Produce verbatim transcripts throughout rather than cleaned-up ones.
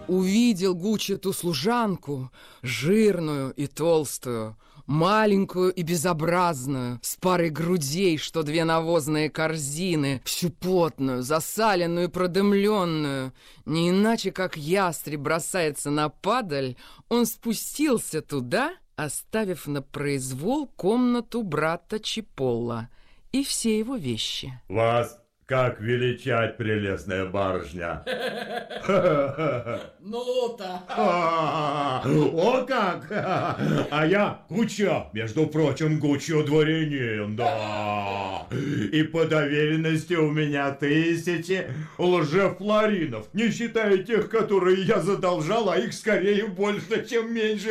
Увидел Гуччи ту служанку, жирную и толстую, маленькую и безобразную, с парой грудей, что две навозные корзины, всю потную, засаленную и продымленную. Не иначе, как ястреб бросается на падаль, он спустился туда, оставив на произвол комнату брата Чиполло и все его вещи. Вас как величать, прелестная барышня? Ну-то! О как! А я Гуччо, между прочим, Гуччо дворянин, да. И по доверенности у меня тысячи лжефлоринов, не считая тех, которые я задолжал, а их скорее больше, чем меньше.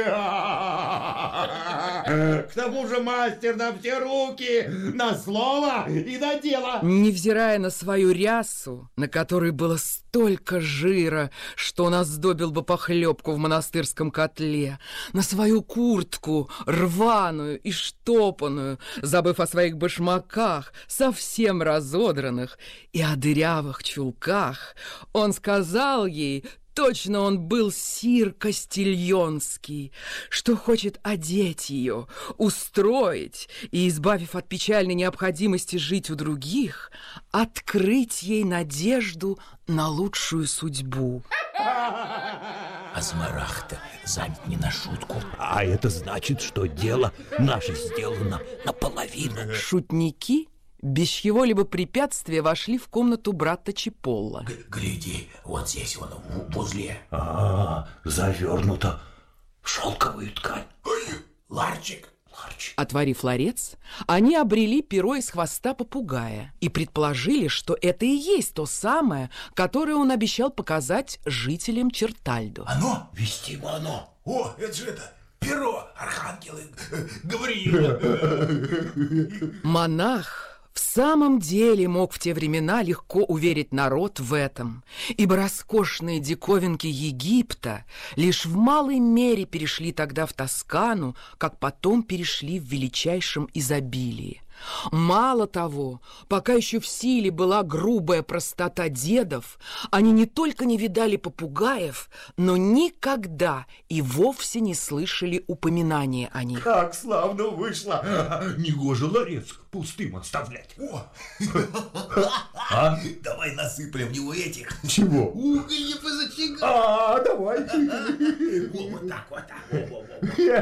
К тому же мастер на все руки, на слово и на дело. Невзирая на свою рясу, на которой было столько жира, что он оздобил бы похлебку в монастырском котле, на свою куртку, рваную и штопанную, забыв о своих башмаках, совсем разодранных, и о дырявых чулках, он сказал ей, точно он был сир Кастильонский, что хочет одеть ее, устроить и, избавив от печальной необходимости жить у других, открыть ей надежду на лучшую судьбу. А Змарах-то занят не на шутку. А это значит, что дело наше сделано наполовину. Шутники без чьего-либо препятствия вошли в комнату брата Чиполло. Г- Гляди, вот здесь он, в- возле. А, завернуто в шелковую ткань. Ларчик. Ларчик. Отворив ларец, они обрели перо из хвоста попугая и предположили, что это и есть то самое, которое он обещал показать жителям Чертальдо. Оно? Вестимо оно. О, это же это, перо архангела Гавриила. Монах в самом деле мог в те времена легко уверить народ в этом, ибо роскошные диковинки Египта лишь в малой мере перешли тогда в Тоскану, как потом перешли в величайшем изобилии. Мало того, пока еще в силе была грубая простота дедов, они не только не видали попугаев, но никогда и вовсе не слышали упоминания о них. Как славно вышло! Негоже ларец пустым оставлять. О, А? давай насыплем в него этих. Чего? Уголья позачигать. А, давай. Вот так, вот так. Во, во,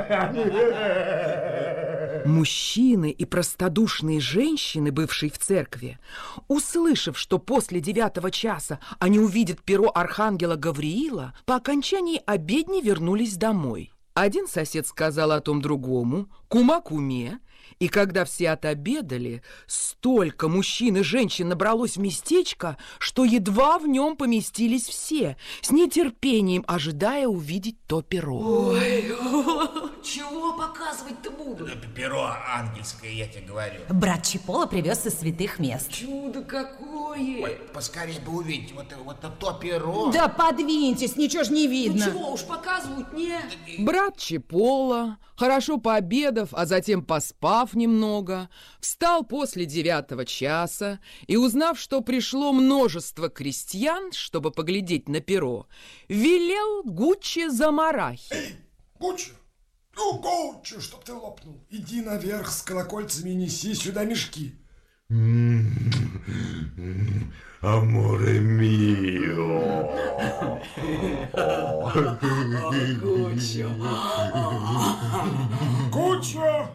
во. Мужчины и простодушные женщины, бывшие в церкви, услышав, что после девятого часа они увидят перо архангела Гавриила, по окончании обедни вернулись домой. Один сосед сказал о том другому, кума куме, и когда все отобедали, столько мужчин и женщин набралось в местечко, что едва в нем поместились все, с нетерпением ожидая увидеть то перо. Ой, чего показывать-то буду? Перо ангельское, я тебе говорю. Брат Чиполло привез из святых мест. Чудо какое! Ой, поскорее бы увидеть вот, вот то перо. Да подвиньтесь, ничего ж не Ну видно. чего уж показывают, не? Брат Чиполло, хорошо пообедав, а затем поспав немного, встал после девятого часа и, узнав, что пришло множество крестьян, чтобы поглядеть на перо, велел Гуччи Замарахи. Гуччи, ну, Гуччи, чтоб ты лопнул. Иди наверх с колокольцами и неси сюда мешки. Аморе мио. Гуччи!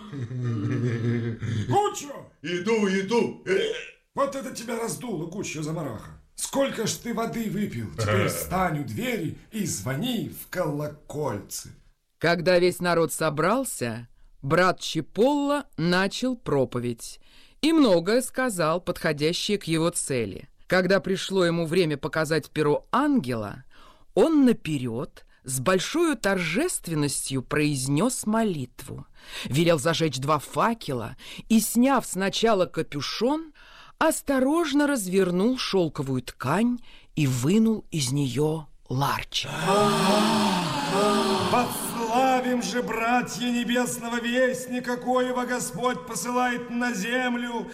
Гуччи! Иду, иду. Вот это тебя раздуло, Гуччи Замараха. Сколько ж ты воды выпил? Теперь встань у двери и звони в колокольцы. Когда весь народ собрался, брат Чиполло начал проповедь и многое сказал, подходящее к его цели. Когда пришло ему время показать перо ангела, он наперед с большой торжественностью произнес молитву, велел зажечь два факела и, сняв сначала капюшон, осторожно развернул шелковую ткань и вынул из нее ларчик. Подславим же, братья, небесного вестника, коего Господь посылает на землю,